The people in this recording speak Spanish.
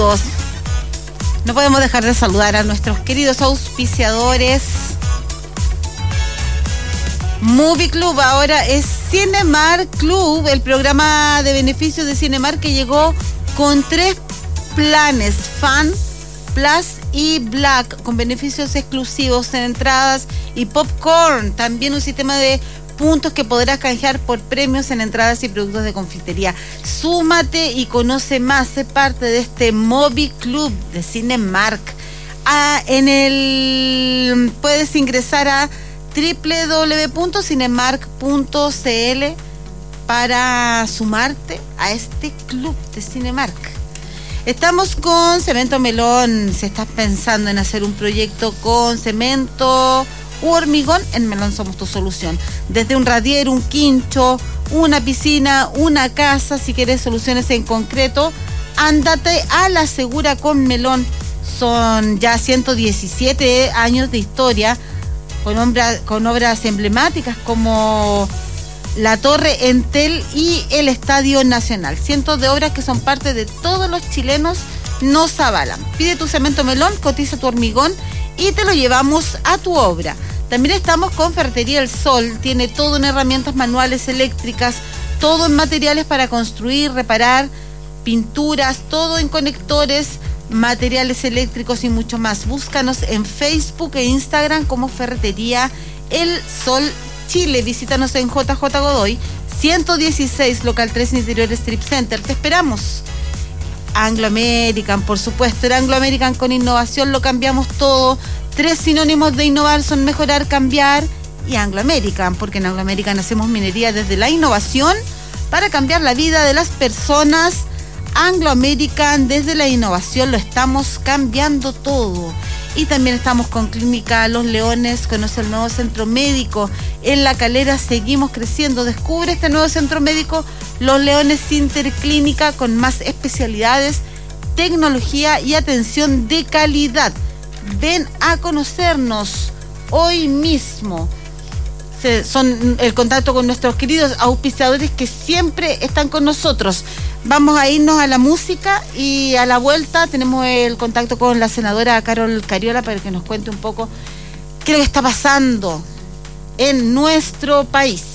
queridos. No podemos dejar de saludar a nuestros queridos auspiciadores. Movie Club ahora es Cinemark Club, el programa de beneficios de Cinemark que llegó con 3 planes, Fan, Plus y Black, con beneficios exclusivos en entradas y popcorn. También un sistema de puntos que podrás canjear por premios en entradas y productos de confitería. Súmate y conoce más, sé parte de este Movie Club de Cinemark. Puedes ingresar a www.cinemark.cl para sumarte a este club de Cinemark. Estamos con Cemento Melón. Si estás pensando en hacer un proyecto con cemento u hormigón, en Melón somos tu solución. Desde un radier, un quincho, una piscina, una casa, si quieres soluciones en concreto, ándate a la segura con Melón. Son ya 117 años de historia, con obras emblemáticas como la Torre Entel y el Estadio Nacional. Cientos de obras que son parte de todos los chilenos nos avalan. Pide tu Cemento Melón, cotiza tu hormigón y te lo llevamos a tu obra. También estamos con Ferretería El Sol. Tiene todo en herramientas manuales, eléctricas, todo en materiales para construir, reparar, pinturas, todo en conectores, materiales eléctricos y mucho más. Búscanos en Facebook e Instagram como Ferretería El Sol Chile. Visítanos en JJ Godoy 116, local 3, Interior Strip Center. Te esperamos. Anglo American, por supuesto, el Anglo American con innovación lo cambiamos todo. 3 sinónimos de innovar son mejorar, cambiar y Anglo American, porque en Anglo American hacemos minería desde la innovación para cambiar la vida de las personas. Anglo American, desde la innovación lo estamos cambiando todo. Y también estamos con Clínica Los Leones. Conoce el nuevo centro médico en La Calera. Seguimos creciendo. Descubre este nuevo centro médico Los Leones Interclínica, con más especialidades, tecnología y atención de calidad. Ven a conocernos hoy mismo. Son el contacto con nuestros queridos auspiciadores que siempre están con nosotros. Vamos a irnos a la música y a la vuelta tenemos el contacto con la senadora Carol Cariola para que nos cuente un poco qué es lo que está pasando en nuestro país.